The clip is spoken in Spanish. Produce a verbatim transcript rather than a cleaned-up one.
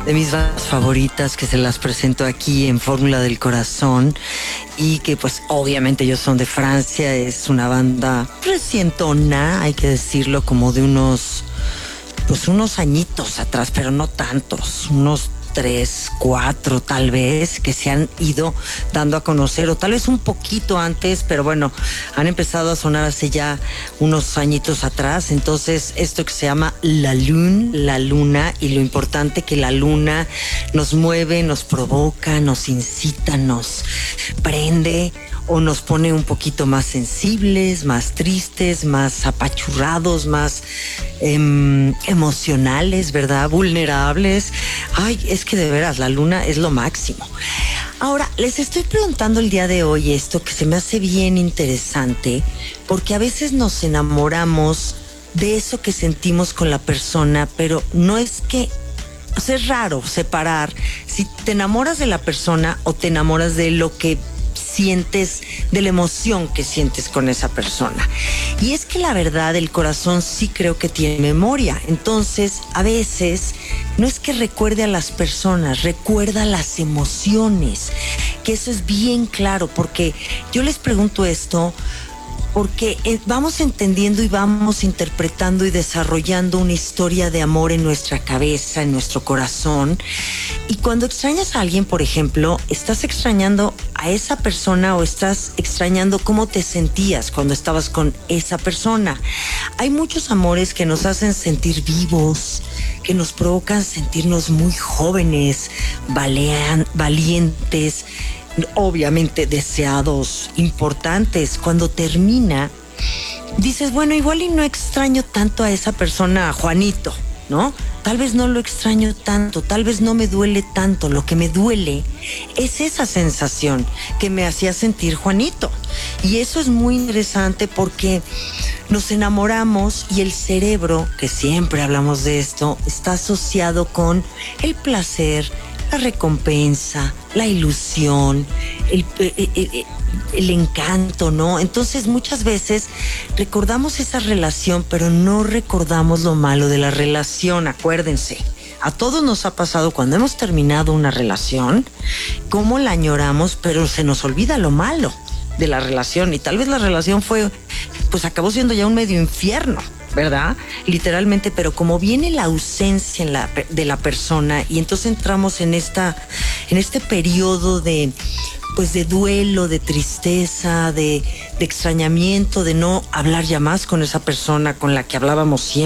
de mis bandas favoritas que se las presento aquí en Fórmula del Corazón y que pues obviamente ellos son de Francia. Es una banda recientona, hay que decirlo, como de unos pues unos añitos atrás, pero no tantos, unos tres, cuatro tal vez, que se han ido dando a conocer, o tal vez un poquito antes, pero bueno, han empezado a sonar hace ya unos añitos atrás. Entonces, esto que se llama La Lune, la luna, y lo importante que la luna nos mueve, nos provoca, nos incita, nos prende, o nos pone un poquito más sensibles, más tristes, más apachurrados, más eh, emocionales, ¿verdad? Vulnerables. Ay, es que de veras, la luna es lo máximo. Ahora, les estoy preguntando el día de hoy esto que se me hace bien interesante, porque a veces nos enamoramos de eso que sentimos con la persona, pero no es que... O sea, es raro separar si te enamoras de la persona o te enamoras de lo que sientes, de la emoción que sientes con esa persona. Y es que la verdad, el corazón sí creo que tiene memoria. Entonces, a veces, no es que recuerde a las personas, recuerda las emociones. Que eso es bien claro, porque yo les pregunto esto porque vamos entendiendo y vamos interpretando y desarrollando una historia de amor en nuestra cabeza, en nuestro corazón. Y cuando extrañas a alguien, por ejemplo, estás extrañando a esa persona o estás extrañando cómo te sentías cuando estabas con esa persona. Hay muchos amores que nos hacen sentir vivos, que nos provocan sentirnos muy jóvenes, valean, valientes, obviamente deseados, importantes. Cuando termina, dices, bueno, igual y no extraño tanto a esa persona, a Juanito, ¿no? Tal vez no lo extraño tanto, tal vez no me duele tanto. Lo que me duele es esa sensación que me hacía sentir Juanito. Y eso es muy interesante porque nos enamoramos y el cerebro, que siempre hablamos de esto, está asociado con el placer, la recompensa, la ilusión, el, el, el, el encanto, ¿no? Entonces muchas veces recordamos esa relación, pero no recordamos lo malo de la relación. Acuérdense, a todos nos ha pasado cuando hemos terminado una relación, cómo la añoramos, pero se nos olvida lo malo de la relación. Y tal vez la relación fue, pues acabó siendo ya un medio infierno, ¿verdad? Literalmente, pero como viene la ausencia en la, de la persona, y entonces entramos en esta, en este periodo de, pues de duelo, de tristeza, de, de extrañamiento, de no hablar ya más con esa persona con la que hablábamos siempre.